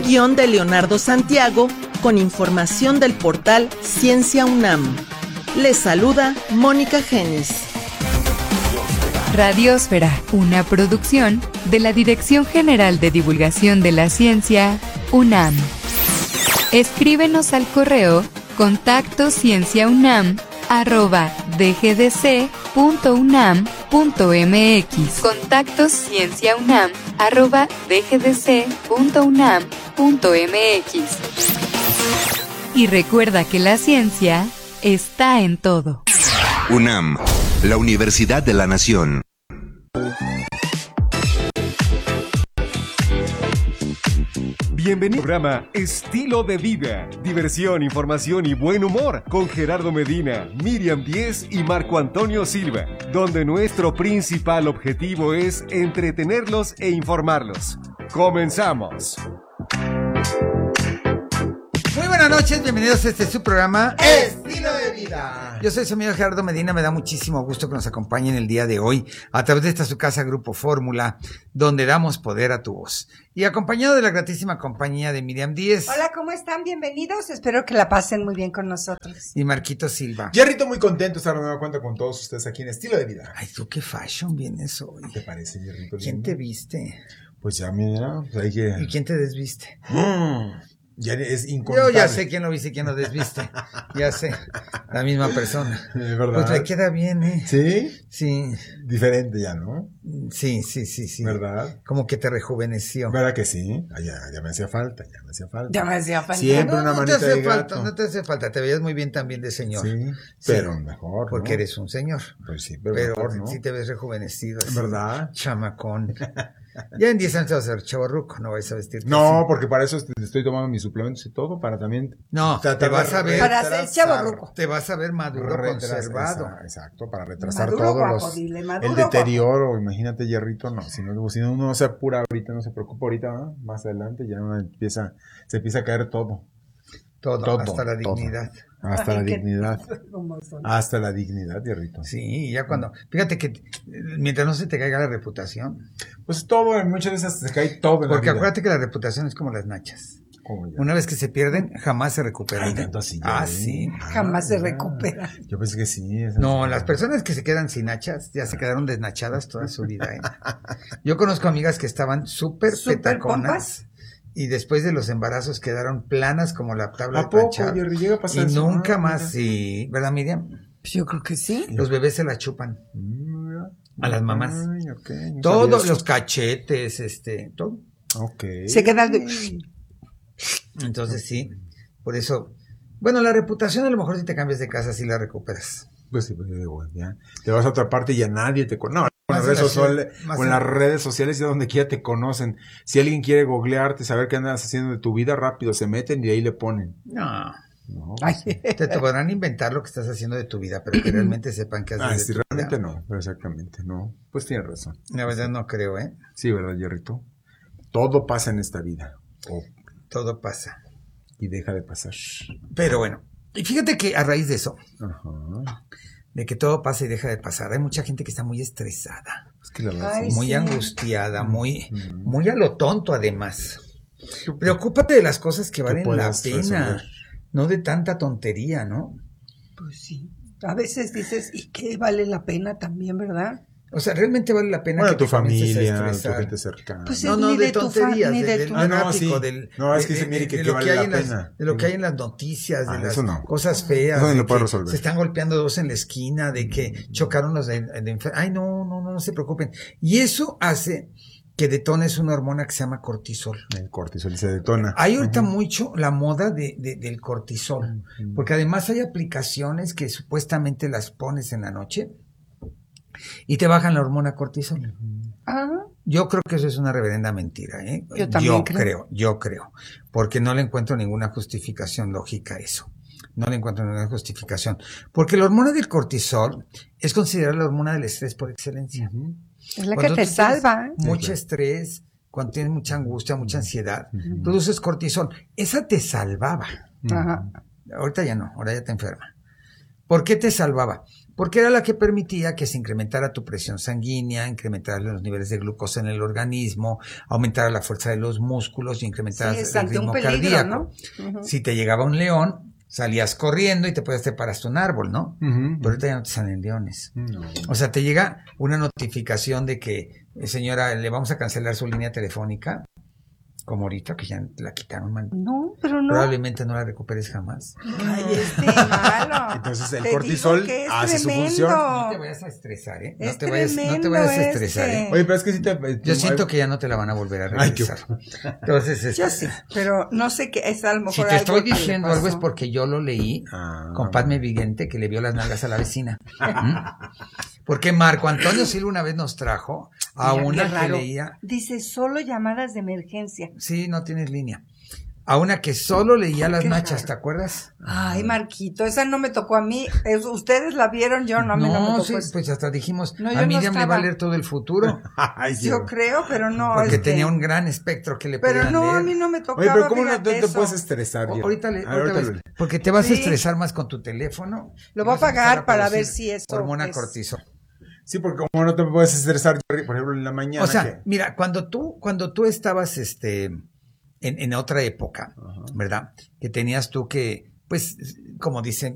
Guión de Leonardo Santiago, con información del portal Ciencia UNAM. Les saluda Mónica Genis. Radiosfera, una producción de la Dirección General de Divulgación de la Ciencia, UNAM. Escríbenos al correo contactocienciaunam@dgdc.unam.mx. contactocienciaunam@dgdc.unam.mx. Y recuerda que la ciencia está en todo. UNAM, la Universidad de la Nación. Bienvenido al programa Estilo de Vida, diversión, información y buen humor con Gerardo Medina, Miriam Díez y Marco Antonio Silva, donde nuestro principal objetivo es entretenerlos e informarlos. ¡Comenzamos! Muy buenas noches, bienvenidos a su programa Estilo de Vida. Yo soy su amigo Gerardo Medina, me da muchísimo gusto que nos acompañen el día de hoy a través de esta su casa Grupo Fórmula, donde damos poder a tu voz. Y acompañado de la gratísima compañía de Miriam Díez. Hola, ¿cómo están? Bienvenidos, espero que la pasen muy bien con nosotros. Y Marquito Silva. Jerrito, muy contento de estar de nueva cuenta con todos ustedes aquí en Estilo de Vida. Ay, tú qué fashion vienes hoy. ¿Qué te parece, Jerrito? ¿Quién te viste? Pues ya, mira, pues hay que... ¿Y quién te desviste? Ya es incontable. Yo ya sé quién lo viste y quién lo desviste. Ya sé, la misma persona. ¿Verdad? Pues le queda bien, ¿eh? ¿Sí? Sí. Diferente ya, ¿no? Sí. ¿Verdad? Como que te rejuveneció. ¿Verdad que sí? Ah, ya me hacía falta. Ya me hacía falta. Siempre una manita de gato. No te hace falta, te veías muy bien también de señor. Sí, pero mejor, porque ¿no? eres un señor. Pues sí, pero mejor, ¿no? Sí te ves rejuvenecido. Así, ¿verdad? Chamacón. Ya en 10 años te vas a ser chavorruco, no vais a vestirte No, así. Porque para eso estoy tomando mis suplementos y todo, para también... No, te vas a ver... Para ser chavorruco. Te vas a ver maduro, conservado. Exacto, para retrasar Maduro, todo guapo, dile, maduro, el deterioro. Imagínate, Jerrito, no. Si uno no se apura ahorita, no se preocupa ahorita, ¿no? Más adelante ya uno se empieza a caer todo. Todo, hasta la dignidad. Hasta la dignidad. Hasta la dignidad, Jerrito. Sí, ya cuando... Fíjate que mientras no se te caiga la reputación. Pues todo, muchas veces se cae todo en la Porque vida. acuérdate que la reputación es como las nachas. ¿Cómo ya? Una vez que se pierden, jamás se recuperan. Ay, tanto así ya, sí. Jamás se recupera. Yo pensé que sí. No, las personas que se quedan sin nachas ya se quedaron desnachadas toda su vida. Yo conozco amigas que estaban súper petaconas y después de los embarazos quedaron planas como la tabla de planchar. Llega a pasar Y eso, nunca más, sí. ¿Verdad, Miriam? Pues yo creo que sí. Los bebés se la chupan. A las mamás. Ay, okay. No Todos los cachetes, todo. Okay. Se queda de... Entonces sí, por eso, bueno, la reputación a lo mejor si te cambias de casa sí la recuperas. Pues sí, bueno, ya. Te vas a otra parte y ya nadie te conoce. No, con las redes sociales ya donde quiera te conocen. Si alguien quiere googlearte, saber qué andas haciendo de tu vida, rápido se meten y ahí le ponen. No. Ay. Te podrán inventar lo que estás haciendo de tu vida, pero que realmente sepan qué haces de tu realmente vida. No, pero exactamente, no. Pues tienes razón. La verdad no creo, ¿eh? Sí, ¿verdad, Jerrito? Todo pasa en esta vida. Todo pasa. Y deja de pasar. Pero bueno, y fíjate que a raíz de eso, Ajá. de que todo pasa y deja de pasar, hay mucha gente que está muy estresada, Es que la verdad, muy sí. angustiada, muy a lo tonto además. Preocúpate de las cosas que valen la pena, no de tanta tontería, ¿no? Pues sí. A veces dices, ¿y qué vale la pena también, verdad? O sea, realmente vale la pena bueno, que tu te comiences a familia, tu estresar. gente cercana. Pues No, ni de de tu tonterías, ni de del tu... gráfico, es que se mire que de lo vale que hay la en pena. de lo que hay en las noticias, de las eso no. cosas feas, Eso no de lo puedo que resolver. se están golpeando dos en la esquina, de que chocaron los de Ay, no se preocupen. Y eso hace que detones una hormona que se llama cortisol. El cortisol se detona. Hay ahorita mucho la moda del cortisol, porque además hay aplicaciones que supuestamente las pones en la noche y te bajan la hormona cortisol. Yo creo que eso es una reverenda mentira, ¿eh? Yo también creo, porque no le encuentro ninguna justificación lógica a eso. No le encuentro ninguna justificación. Porque la hormona del cortisol es considerada la hormona del estrés por excelencia. Es la que te salva, ¿eh? Mucho estrés, cuando tienes mucha angustia, mucha ansiedad, produces cortisol. Esa te salvaba. Ajá. Ahorita ya no, ahora ya te enferma. ¿Por qué te salvaba? Porque era la que permitía que se incrementara tu presión sanguínea, incrementara los niveles de glucosa en el organismo, aumentara la fuerza de los músculos y incrementara el ritmo cardíaco. ¿No? Uh-huh. Si te llegaba un león, salías corriendo y te podías trepar hasta un árbol, ¿no? Uh-huh. Pero ahorita ya no te salen leones. No. O sea, te llega una notificación de que, señora, le vamos a cancelar su línea telefónica. Como ahorita que ya la quitaron, man. No, pero no. Probablemente no la recuperes jamás. Ay, malo. Entonces el cortisol hace su función. No te vayas a estresar, ¿eh? No te vayas a estresar, ¿eh? Oye, pero es que sí yo siento que ya no te la van a volver a regresar. Entonces, yo sí, pero no sé qué es a lo mejor. Si te estoy diciendo algo es porque yo lo leí con Padme Vigente, que le vio las nalgas a la vecina. Porque Marco Antonio Silva una vez nos trajo a una que leía. Dice solo llamadas de emergencia. Sí, no tienes línea. A una que solo leía las nachas, ¿te acuerdas? Ay, Marquito, esa no me tocó a mí. Ustedes la vieron, yo no, a mí no me tocó. Sí, pues hasta dijimos, a Miriam le va a leer todo el futuro. Ay, yo creo, pero no. Porque tenía un gran espectro que le podían leer. Pero no, a mí no me tocaba. Oye, pero ¿cómo no te puedes estresar? Ahorita porque te vas a estresar más con tu teléfono. Lo voy a pagar para ver si eso hormona cortisol. Sí, porque como no te puedes estresar, por ejemplo, en la mañana. O sea, mira, cuando tú estabas en otra época, uh-huh, ¿verdad? Que tenías tú que, pues, como dicen,